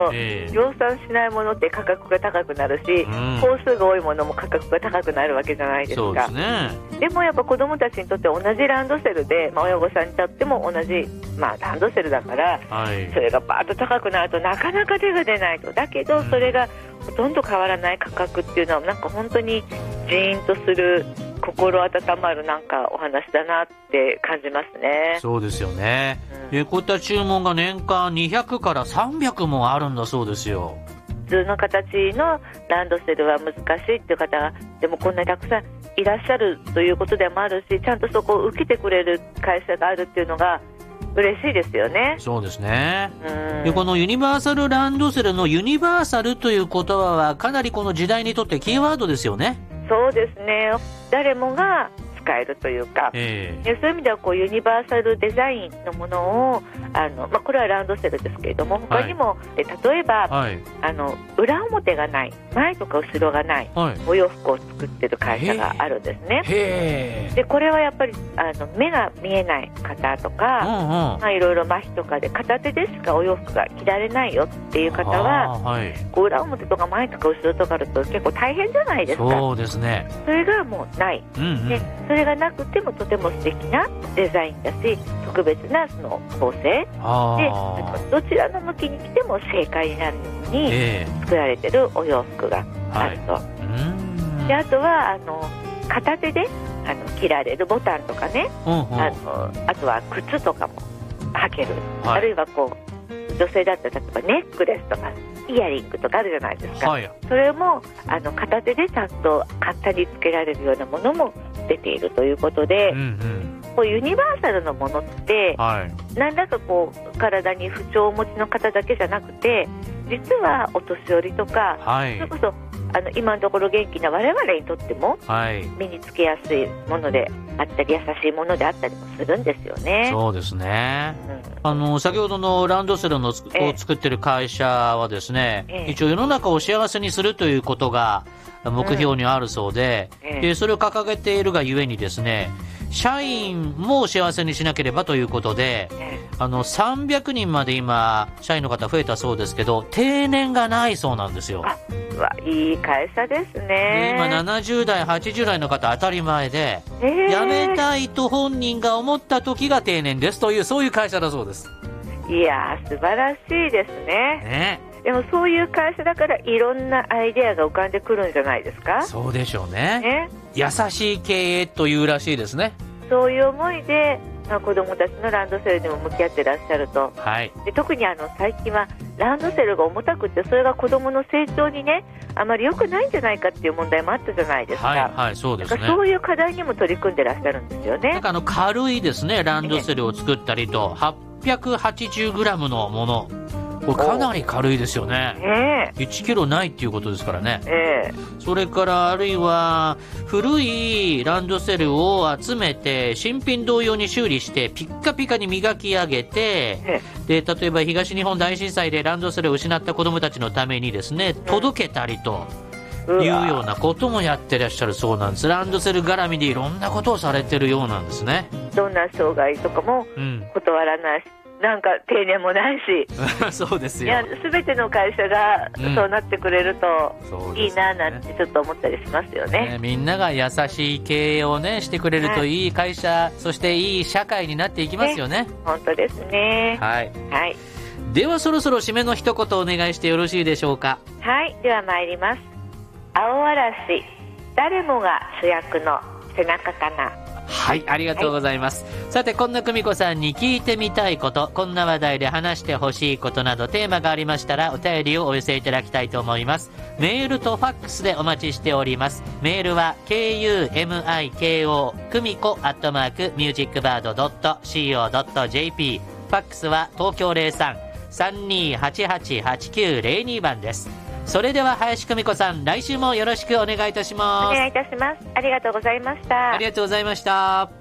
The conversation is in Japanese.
量産しないものって価格が高くなるし、本数が多いものも価格が高くなるわけじゃないですか。 そうですね。 でもやっぱ子どもたちにとって同じランドセルで、親御さんにとっても同じ、ランドセルだから、それがバーッと高くなるとなかなか手が出ないと。だけどそれがほとんど変わらない価格っていうのはなんか本当にジーンとする、心温まるなんかお話だなって感じますね。 そうですよね、こういった注文が年間200から300もあるんだそうですよ。 普通の形のランドセルは難しいっていう方がでもこんなにたくさんいらっしゃるということでもあるし、ちゃんとそこを受けてくれる会社があるっていうのが嬉しいですよね。 そうですね。でこのユニバーサルランドセルのユニバーサルという言葉はかなりこの時代にとってキーワードですよね。 そうですね。誰もが使えるというか、そういう意味ではユニバーサルデザインのものをこれはランドセルですけれども、他にも、例えば、裏表がない、前とか後ろがない、お洋服を作ってる会社があるんですね。でこれはやっぱり目が見えない方とか、いろいろ麻痺とかで片手でしかお洋服が着られないよっていう方は、裏表とか前とか後ろとかあると結構大変じゃないですか。 そうですね。 それがもうない、でそれがなくてもとても素敵なデザインだし、特別なその構成で、どちらの向きに着ても正解になるように作られてるお洋服があると。であとは片手で着られるボタンとかね、あとは靴とかも履ける、あるいは女性だったら例えばネックレスとかイヤリングとかあるじゃないですか、それも片手でちゃんと簡単につけられるようなものも出ているということで、ユニバーサルのものって、何らか体に不調をお持ちの方だけじゃなくて、実はお年寄りとか、それこそ今のところ元気な我々にとっても、身につけやすいものであったり優しいものであったりもするんですよね。 そうですね、先ほどのランドセルを作ってる会社はですね、一応世の中を幸せにするということが目標にあるそうで、それを掲げているがゆえにですね、社員も幸せにしなければということで、300人まで今社員の方増えたそうですけど、定年がないそうなんですよ。 いい会社ですね。 今70代80代の方当たり前で、辞めたいと本人が思った時が定年ですという、そういう会社だそうです。 いやー、素晴らしいですね。でもそういう会社だからいろんなアイデアが浮かんでくるんじゃないですか。 そうでしょうね。優しい経営というらしいですね。 そういう思いで、子どもたちのランドセルにも向き合ってらっしゃると、で特に最近はランドセルが重たくて、それが子どもの成長にねあまり良くないんじゃないかっていう問題もあったじゃないですか。 そうですね。 そういう課題にも取り組んでらっしゃるんですよね。 なんか軽いですね、ランドセルを作ったりと、880g のもの、これかなり軽いですよね。1キロないっていうことですからね。それからあるいは古いランドセルを集めて新品同様に修理してピッカピカに磨き上げて、で例えば東日本大震災でランドセルを失った子どもたちのためにですね、届けたりというようなこともやってらっしゃるそうなんです。ランドセル絡みでいろんなことをされてるようなんですね。 どんな障害とかも断らないし、なんか定年もないしそうですよ。 全ての会社がそうなってくれるといいななんてちょっと思ったりしますよね。 みんなが優しい経営をねしてくれるといい会社、そしていい社会になっていきますよね。 本当ですね。 ではそろそろ締めの一言お願いしてよろしいでしょうか。 では参ります。青嵐、誰もが主役の背中かな。 ありがとうございます。さて、こんな久美子さんに聞いてみたいこと、こんな話題で話してほしいことなどテーマがありましたらお便りをお寄せいただきたいと思います。メールとファックスでお待ちしております。メールは kumiko 久美子@musicbird.co.jp、 ファックスは東京 03-3288-8902 番です。それでは林久美子さん、来週もよろしくお願いいたします。 お願いいたします。ありがとうございました。 ありがとうございました。